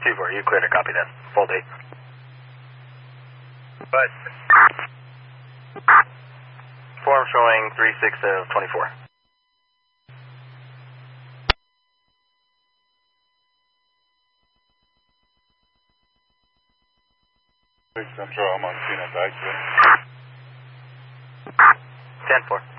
2-4, you cleared a copy then. Full day. But form showing 3-6 of 24. Central, I'm on scene at the accident. 10-4.